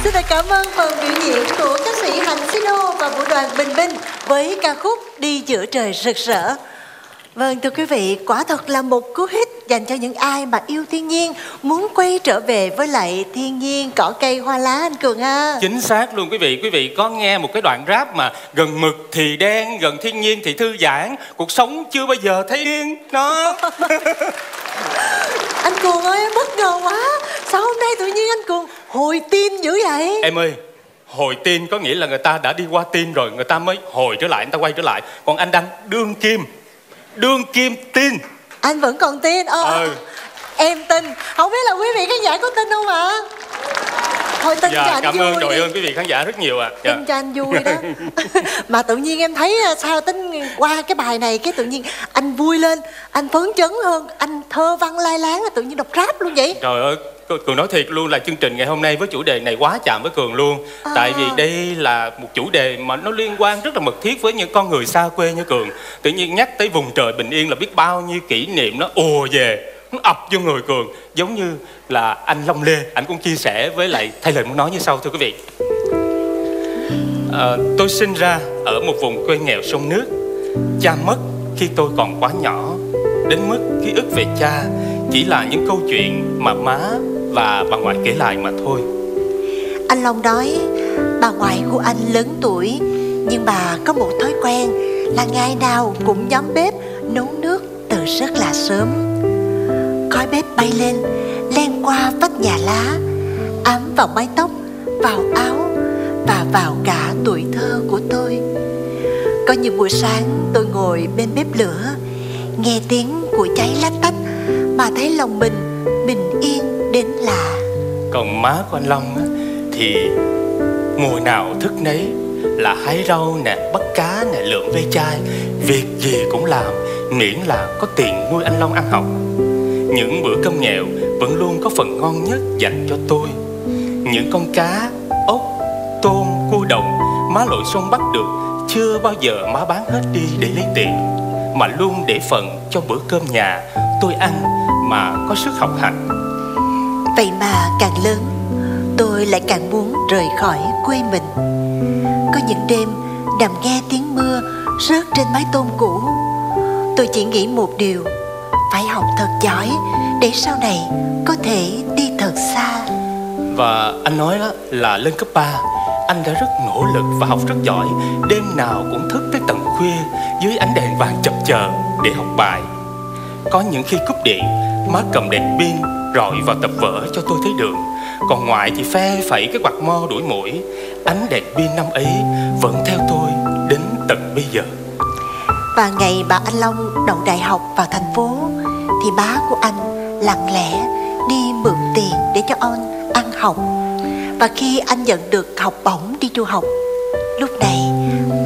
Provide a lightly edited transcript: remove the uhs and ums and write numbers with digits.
Xin được cảm ơn phần biểu diễn của ca sĩ Hạnh Sino và vũ đoàn Bình Minh với ca khúc Đi Giữa Trời Rực Rỡ. Vâng, thưa quý vị, quả thật là một cú hit dành cho những ai mà yêu thiên nhiên, muốn quay trở về với lại thiên nhiên, cỏ cây hoa lá anh Cường ha. Chính xác luôn quý vị. Quý vị có nghe một cái đoạn rap mà gần mực thì đen, gần thiên nhiên thì thư giãn, cuộc sống chưa bao giờ thấy yên đó. Anh Cường ơi, em bất ngờ quá. Sao hôm nay tự nhiên anh Cường hồi tin dữ vậy? Em ơi, hồi tin có nghĩa là người ta đã đi qua tin rồi, người ta mới hồi trở lại, người ta quay trở lại. Còn anh đang đương kim tin. Anh vẫn còn tin? Em tin. Không biết là quý vị khán giả có tin không ạ? Thôi tin cho anh cảm vui ơn, đội đi. ơn quý vị khán giả rất nhiều ạ. Tin cho anh vui đó. Mà tự nhiên em thấy sao tính qua cái bài này cái tự nhiên anh vui lên, anh phấn chấn hơn, anh thơ văn lai láng, tự nhiên đọc rap luôn vậy. Trời ơi, Cường nói thiệt luôn là chương trình ngày hôm nay với chủ đề này quá chạm với Cường luôn. Tại vì đây là một chủ đề mà nó liên quan rất là mật thiết với những con người xa quê như Cường. Tự nhiên nhắc tới vùng trời bình yên là biết bao nhiêu kỷ niệm nó ùa về, nó ập vô người Cường. Giống như là anh Long Lê, anh cũng chia sẻ với lại thay lời muốn nói như sau, thưa quý vị. Tôi sinh ra ở một vùng quê nghèo sông nước. Cha mất khi tôi còn quá nhỏ, đến mức ký ức về cha chỉ là những câu chuyện mà má và bà ngoại kể lại mà thôi. Anh Long nói bà ngoại của anh lớn tuổi, nhưng bà có một thói quen là ngày nào cũng nhóm bếp nấu nước từ rất là sớm. Khói bếp bay lên, len qua vách nhà lá, ám vào mái tóc, vào áo và vào cả tuổi thơ của tôi. Có những buổi sáng tôi ngồi bên bếp lửa, nghe tiếng của cháy lách tách mà thấy lòng mình bình yên đến lạ. Còn má của anh Long á, thì mùa nào thức nấy, là hái rau nè, bắt cá nè, lượm ve chai, việc gì cũng làm, miễn là có tiền nuôi anh Long ăn học. Những bữa cơm nghèo vẫn luôn có phần ngon nhất dành cho tôi. Những con cá, ốc, tôm, cua đồng má lội sông bắt được, chưa bao giờ má bán hết đi để lấy tiền, mà luôn để phần cho bữa cơm nhà tôi ăn mà có sức học hành. Vậy mà càng lớn, tôi lại càng muốn rời khỏi quê mình. Có những đêm nằm nghe tiếng mưa rớt trên mái tôn cũ, tôi chỉ nghĩ một điều: phải học thật giỏi để sau này có thể đi thật xa. Và anh nói đó là lên cấp 3, anh đã rất nỗ lực và học rất giỏi. Đêm nào cũng thức tới tận khuya dưới ánh đèn vàng chập chờn để học bài. Có những khi cúp điện, má cầm đèn pin rọi vào tập vở cho tôi thấy đường. Còn ngoại thì phe phẩy cái quạt mo đuổi muỗi. Ánh đèn pin năm ấy vẫn theo tôi đến tận bây giờ. Và ngày bà anh Long đậu đại học vào thành phố thì má của anh lặng lẽ đi mượn tiền để cho anh ăn học. Và khi anh nhận được học bổng đi du học, lúc này